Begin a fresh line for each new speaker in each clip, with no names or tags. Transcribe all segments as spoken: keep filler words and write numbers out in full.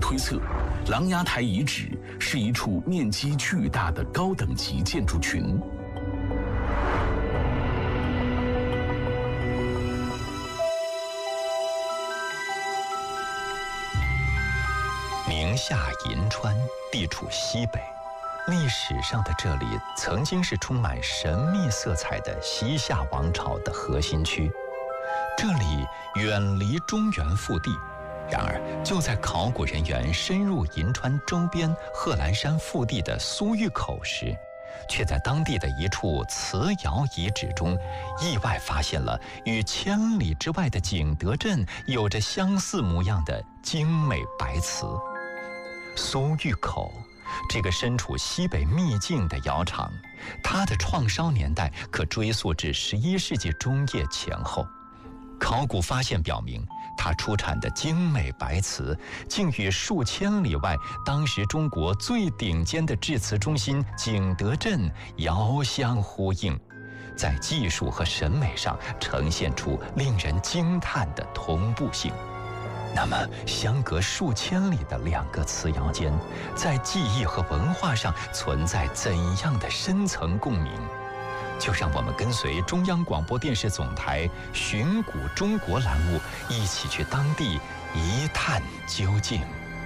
推测，琅琊台遗址是一处面积巨大的高等级建筑群。
宁夏银川地处西北，历史上的这里曾经是充满神秘色彩的西夏王朝的核心区。这里远离中原腹地，然而就在考古人员深入银川周边贺兰山腹地的苏峪口时，却在当地的一处瓷窑遗址中意外发现了与千里之外的景德镇有着相似模样的精美白瓷。苏峪口这个身处西北秘境的窑厂，它的创烧年代可追溯至十一世纪中叶前后。考古发现表明，它出产的精美白瓷竟与数千里外当时中国最顶尖的制瓷中心景德镇遥相呼应，在技术和审美上呈现出令人惊叹的同步性。那么，相隔数千里的两个瓷窑间，在技艺和文化上存在怎样的深层共鸣？就让我们跟随中央广播电视总台《寻古中国》栏目，一起去当地一探究竟。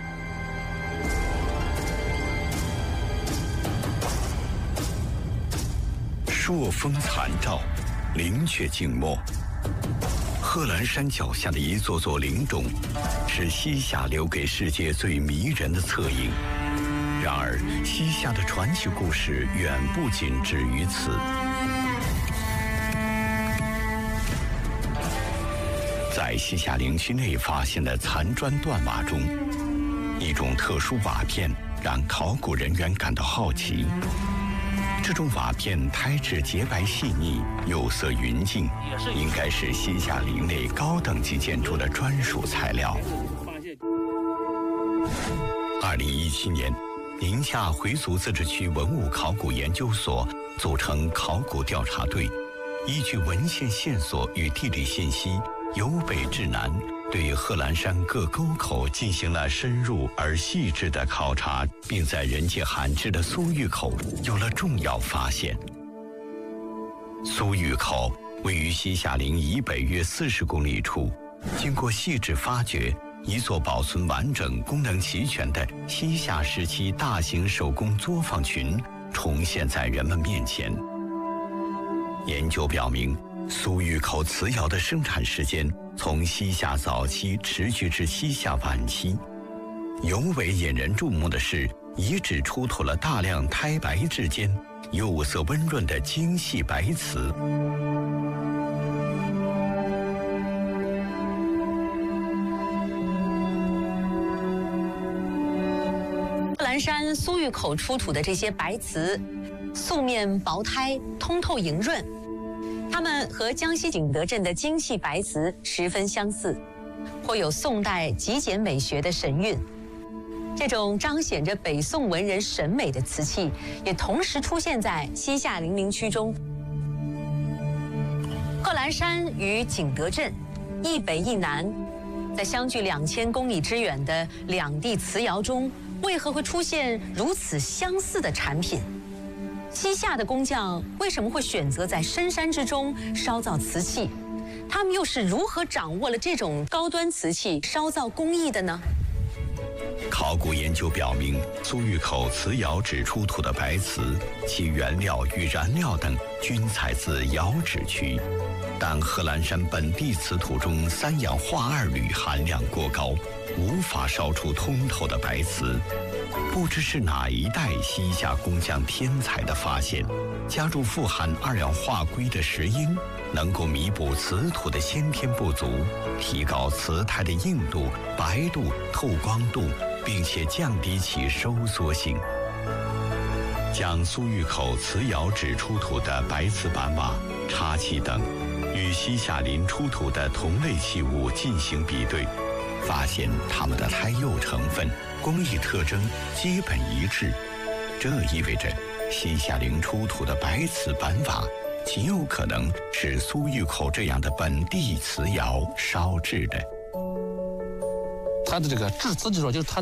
朔风残照，灵阙静默。贺兰山脚下的一座座陵冢，是西夏留给世界最迷人的侧影。然而，西夏的传奇故事远不仅止于此。在西夏陵区内发现的残砖断瓦中，一种特殊瓦片让考古人员感到好奇。这种瓦片胎质洁白细腻，釉色匀净，应该是西夏陵内高等级建筑的专属材料。二零一七年，宁夏回族自治区文物考古研究所组成考古调查队，依据文献线索与地理信息，由北至南，对贺兰山各沟口进行了深入而细致的考察，并在人迹罕至的苏峪口有了重要发现。苏峪口位于西夏陵以北约四十公里处，经过细致发掘，一座保存完整、功能齐全的西夏时期大型手工作坊群重现在人们面前。研究表明，苏峪口瓷窑的生产时间从西夏早期持续至西夏晚期。尤为引人注目的是，遗址出土了大量胎白质间、釉色温润的精细白瓷。
贺兰山苏峪口出土的这些白瓷，素面薄胎，通透莹润。它们和江西景德镇的精细白瓷十分相似，颇有宋代极简美学的神韵。这种彰显着北宋文人审美的瓷器，也同时出现在西夏陵陵区中。贺兰山与景德镇一北一南，在相距两千公里之远的两地瓷窑中，为何会出现如此相似的产品？西夏的工匠为什么会选择在深山之中烧造瓷器？他们又是如何掌握了这种高端瓷器烧造工艺的呢？
考古研究表明，苏峪口瓷窑址出土的白瓷，其原料与燃料等均采自窑址区，但贺兰山本地瓷土中三氧化二铝含量过高，无法烧出通透的白瓷。不知是哪一代西夏工匠天才的发现，加入富含二氧化硅的石英，能够弥补瓷土的先天不足，提高瓷胎的硬度、白度、透光度，并且降低其收缩性。将苏峪口瓷窑址出土的白瓷板瓦、插器等与西夏陵出土的同类器物进行比对，发现它们的胎釉成分、工艺特征基本一致。这意味着西夏陵出土的白瓷板瓦极有可能是苏峪口这样的本地瓷窑烧制的。
它的这个制瓷技术，就是它